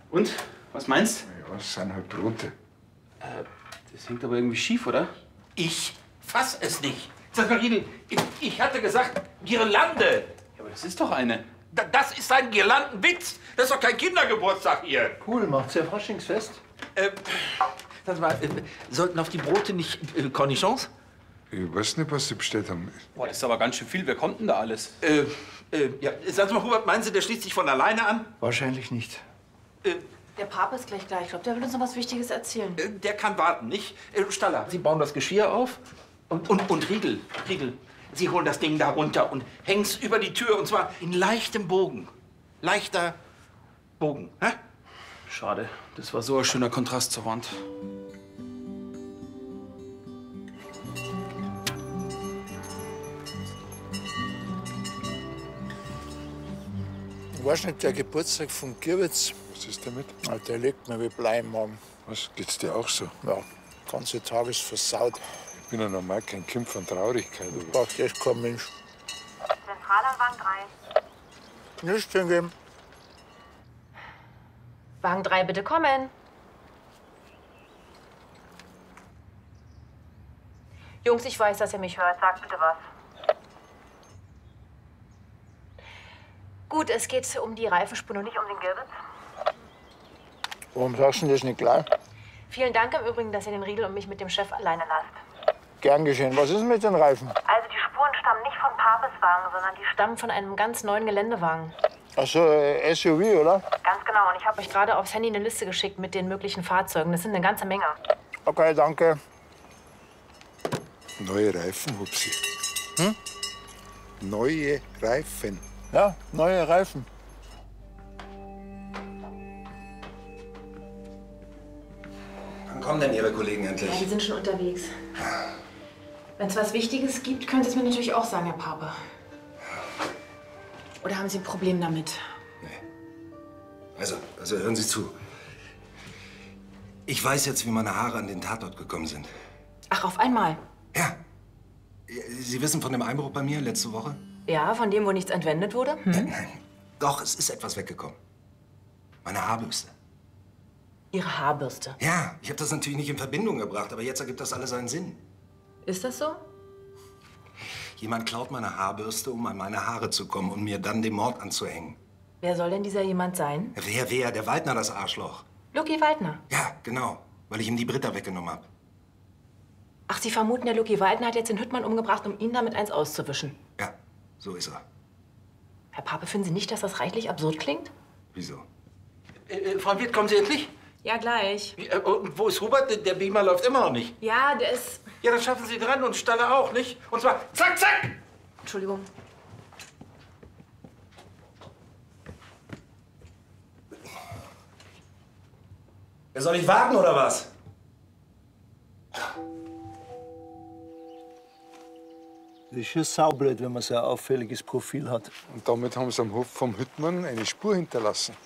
Und? Was meinst Ja, es sind halt Brote. Das hängt aber irgendwie schief, oder? Ich fass es nicht. Sag mal, Riedel, ich hatte gesagt, Girlande. Ja, aber das ist doch eine. Das ist ein Girlandenwitz. Das ist doch kein Kindergeburtstag hier. Cool, macht's ja Faschingsfest. Sag mal, sollten auf die Brote nicht Cornichons? Ich weiß nicht, was Sie bestellt haben. Boah, das ist aber ganz schön viel. Wer kommt denn da alles? Ja, sagen Sie mal, Hubert, meinen Sie, der schließt sich von alleine an? Wahrscheinlich nicht. Der Papa ist gleich da. Ich glaube, der will uns noch was Wichtiges erzählen. Der kann warten, nicht? Staller, Sie bauen das Geschirr auf und Riegel, Sie holen das Ding da runter und hängen's über die Tür, und zwar in leichtem Bogen. Leichter Bogen, hä? Schade. Das war so ein schöner Kontrast zur Wand. Du weißt nicht, der Geburtstag von Girwitz, Was ist damit? der liegt mir wie Blei im Magen. Was, geht's dir auch so? Ja, der ganze Tag ist versaut. Ich bin ja normal kein Kind von Traurigkeit. Aber Braucht echt kein Mensch. Zentralanwang 3. Nicht hingeben. Wagen 3, bitte kommen. Jungs, ich weiß, dass ihr mich hört. Sag bitte was. Gut, es geht um die Reifenspur und Nicht um den Girwitz? Warum sagst du denn das nicht gleich? Vielen Dank im Übrigen, dass ihr den Riedel und mich mit dem Chef alleine lasst. Gern geschehen. Was ist denn mit den Reifen? Also die Spuren stammen nicht von Papes Wagen, sondern die Stammen von einem ganz neuen Geländewagen. Ach so, SUV, oder? Ganz genau. Und ich habe Euch gerade aufs Handy eine Liste geschickt mit den möglichen Fahrzeugen. Das sind eine ganze Menge. Okay, danke. neue Reifen, Hupsi. Hm? Neue Reifen. Ja, neue Reifen. Wann kommen denn Ihre Kollegen endlich? Ja, die sind schon unterwegs. Wenn es was Wichtiges gibt, können Sie es mir natürlich auch sagen, Herr Pape. Oder haben Sie ein Problem damit? Also hören Sie zu. Ich weiß jetzt, wie meine Haare an den Tatort gekommen sind. Ach, auf einmal? Ja. Sie wissen von dem Einbruch bei mir letzte Woche? Ja, von dem, wo nichts entwendet wurde? Nein. Doch, es ist etwas weggekommen. Meine Haarbürste. Ihre Haarbürste. Ja, ich habe das natürlich nicht in Verbindung gebracht, aber jetzt ergibt das alles einen Sinn. Ist das so? Jemand klaut meine Haarbürste, um an meine Haare zu kommen und mir dann den Mord anzuhängen. Wer soll denn dieser jemand sein? Wer? Der Waldner, das Arschloch. Lucky Waldner. Ja, genau. Weil ich ihm die Britta weggenommen habe. Ach, Sie vermuten, der Lucky Waldner hat jetzt den Hüttmann umgebracht, um ihn damit eins auszuwischen. Ja, so ist er. Herr Pape, finden Sie nicht, dass das reichlich absurd klingt? Wieso? Frau Wirt, kommen Sie endlich? Ja, gleich. Und wo ist Hubert? Der Beamer läuft immer noch nicht. Ja, der ist... Ja, dann schaffen Sie dran und Staller auch, nicht? Und zwar zack, zack! Entschuldigung. Soll ich warten oder was? Das ist schon saublöd, wenn man so ein auffälliges Profil hat. Und damit haben sie am Hof vom Hüttmann eine Spur hinterlassen.